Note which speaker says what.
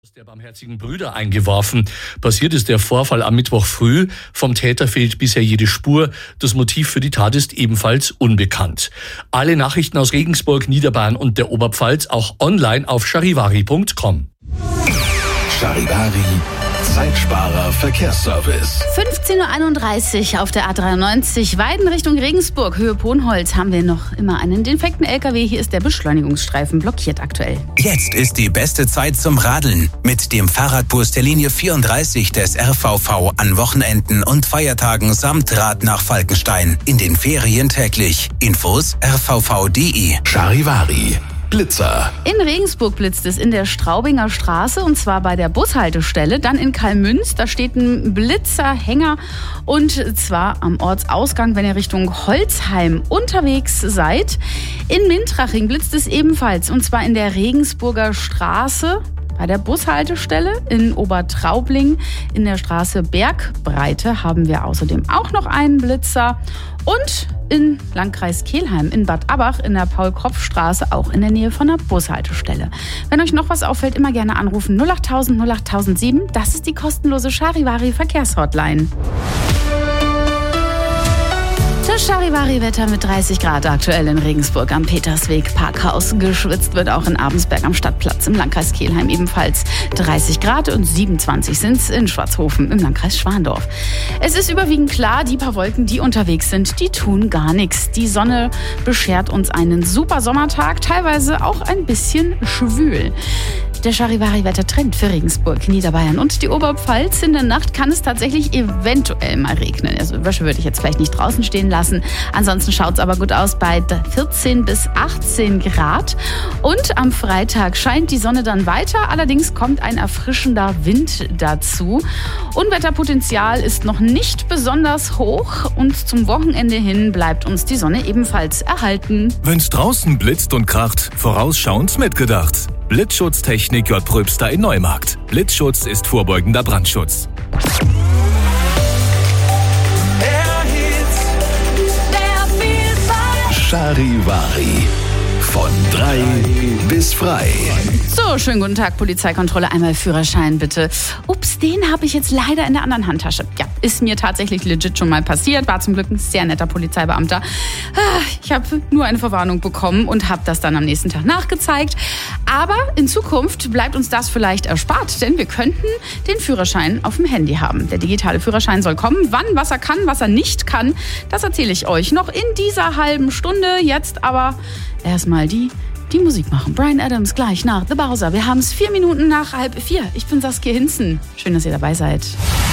Speaker 1: Der barmherzigen Brüder eingeworfen. Passiert ist der Vorfall am Mittwoch früh. Vom Täter fehlt bisher jede Spur. Das Motiv für die Tat ist ebenfalls unbekannt. Alle Nachrichten aus Regensburg, Niederbayern und der Oberpfalz auch online auf charivari.com.
Speaker 2: Charivari Zeitsparer Verkehrsservice.
Speaker 3: 15.31 Uhr auf der A93 Weiden Richtung Regensburg, Höhe Ponholz, haben wir noch immer einen defekten LKW. Hier ist der Beschleunigungsstreifen blockiert aktuell.
Speaker 4: Jetzt ist die beste Zeit zum Radeln. Mit dem Fahrradbus der Linie 34 des RVV an Wochenenden und Feiertagen samt Rad nach Falkenstein. In den Ferien täglich. Infos rvv.de.
Speaker 2: Charivari Blitzer.
Speaker 3: In Regensburg blitzt es in der Straubinger Straße und zwar bei der Bushaltestelle. Dann in Kalmünz, da steht ein Blitzerhänger und zwar am Ortsausgang, wenn ihr Richtung Holzheim unterwegs seid. In Mintraching blitzt es ebenfalls und zwar in der Regensburger Straße. Bei der Bushaltestelle in Obertraubling in der Straße Bergbreite haben wir außerdem auch noch einen Blitzer. Und in Landkreis Kelheim in Bad Abbach in der Paul-Kropf-Straße auch in der Nähe von der Bushaltestelle. Wenn euch noch was auffällt, immer gerne anrufen 08000 08007. Das ist die kostenlose Charivari Verkehrshotline. Das Charivari-Wetter mit 30 Grad aktuell in Regensburg am Petersweg Parkhaus. Geschwitzt wird auch in Abensberg am Stadtplatz im Landkreis Kelheim ebenfalls 30 Grad und 27 sind es in Schwarzhofen im Landkreis Schwandorf. Es ist überwiegend klar, die paar Wolken, die unterwegs sind, die tun gar nichts. Die Sonne beschert uns einen super Sommertag, teilweise auch ein bisschen schwül. Der Charivari-Wettertrend für Regensburg, Niederbayern und die Oberpfalz. In der Nacht kann es tatsächlich eventuell mal regnen. Also Wäsche würde ich jetzt vielleicht nicht draußen stehen lassen. Ansonsten schaut es aber gut aus bei 14 bis 18 Grad. Und am Freitag scheint die Sonne dann weiter. Allerdings kommt ein erfrischender Wind dazu. Unwetterpotenzial ist noch nicht besonders hoch. Und zum Wochenende hin bleibt uns die Sonne ebenfalls erhalten.
Speaker 5: Wenn's draußen blitzt und kracht, vorausschauend mitgedacht. Blitzschutztechnik J. Pröbster in Neumarkt. Blitzschutz ist vorbeugender Brandschutz.
Speaker 2: Charivari. Von 3 bis frei.
Speaker 3: So, schönen guten Tag, Polizeikontrolle. Einmal Führerschein, bitte. Ups, den habe ich jetzt leider in der anderen Handtasche. Ja, ist mir tatsächlich legit schon mal passiert. War zum Glück ein sehr netter Polizeibeamter. Ich habe nur eine Verwarnung bekommen und habe das dann am nächsten Tag nachgezeigt. Aber in Zukunft bleibt uns das vielleicht erspart, denn wir könnten den Führerschein auf dem Handy haben. Der digitale Führerschein soll kommen. Wann, was er kann, was er nicht kann, das erzähle ich euch noch in dieser halben Stunde. Jetzt aber erstmal die Musik machen. Bryan Adams gleich nach The Bowser. Wir haben es 4 Minuten nach 3:30. Ich bin Saskia Hinzen. Schön, dass ihr dabei seid.